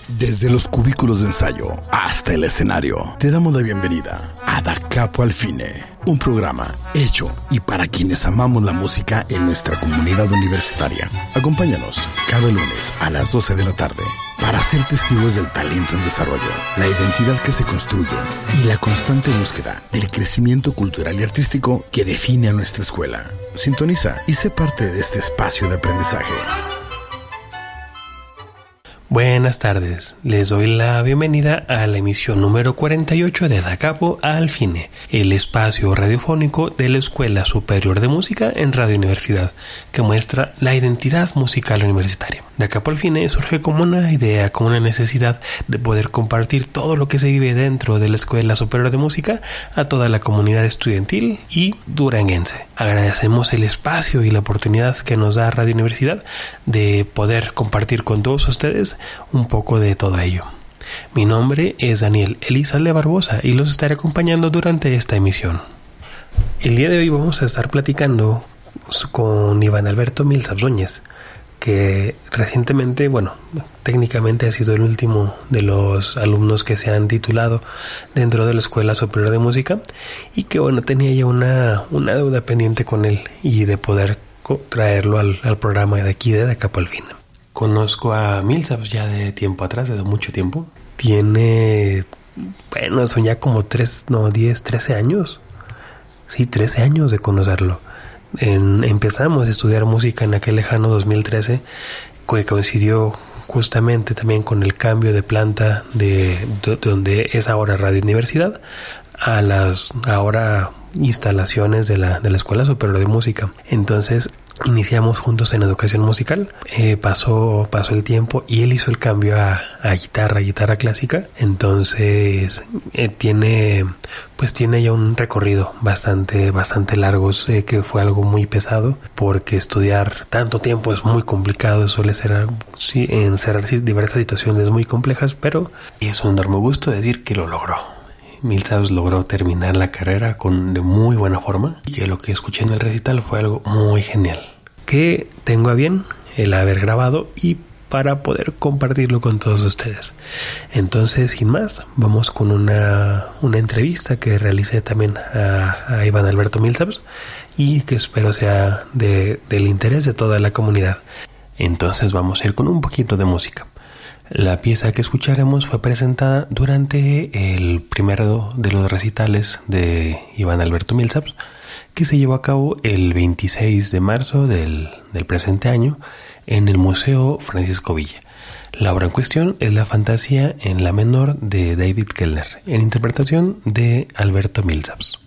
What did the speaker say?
Desde los cubículos de ensayo hasta el escenario, te damos la bienvenida a Da Capo al Fine, un programa hecho y para quienes amamos la música en nuestra comunidad universitaria. Acompáñanos cada lunes a las 12 de la tarde para ser testigos del talento en desarrollo, la identidad que se construye y la constante búsqueda del crecimiento cultural y artístico que define a nuestra escuela. Sintoniza y sé parte de este espacio de aprendizaje. Buenas tardes, les doy la bienvenida a la emisión número 48 de Da Capo al Fine, el espacio radiofónico de la Escuela Superior de Música en Radio Universidad, que muestra la identidad musical universitaria. Da Capo al Fine surge como una idea, como una necesidad de poder compartir todo lo que se vive dentro de la Escuela Superior de Música a toda la comunidad estudiantil y duranguense. Agradecemos el espacio y la oportunidad que nos da Radio Universidad de poder compartir con todos ustedes un poco de todo ello. Mi nombre es Daniel Elizalde Barbosa y los estaré acompañando durante esta emisión. El día de hoy vamos a estar platicando con Iván Alberto Mills Abdóñez, que recientemente, técnicamente ha sido el último de los alumnos que se han titulado dentro de la Escuela Superior de Música y que tenía ya una deuda pendiente con él y de poder traerlo al programa de aquí de Da Capo al Fine. Conozco a Mills ya de tiempo atrás, desde mucho tiempo. Tiene, son ya como 13 años. Sí, 13 años de conocerlo. Empezamos a estudiar música en aquel lejano 2013, que coincidió justamente también con el cambio de planta de donde es ahora Radio Universidad a las ahora instalaciones de la Escuela Superior de Música. Entonces iniciamos juntos en educación musical, pasó el tiempo y él hizo el cambio a guitarra clásica. Entonces tiene ya un recorrido bastante largo, que fue algo muy pesado porque estudiar tanto tiempo es muy complicado, suele ser encerrar diversas situaciones muy complejas, pero es un enorme gusto decir que lo logró. Mills logró terminar la carrera de muy buena forma y que lo que escuché en el recital fue algo muy genial, que tengo a bien el haber grabado y para poder compartirlo con todos ustedes. Entonces, sin más, vamos con una entrevista que realicé también a Iván Alberto Mills y que espero sea del interés de toda la comunidad. Entonces vamos a ir con un poquito de música. La pieza que escucharemos fue presentada durante el primero de los recitales de Iván Alberto Mills, que se llevó a cabo el 26 de marzo del presente año en el Museo Francisco Villa. La obra en cuestión es la Fantasía en la menor de David Kellner, en interpretación de Alberto Mills.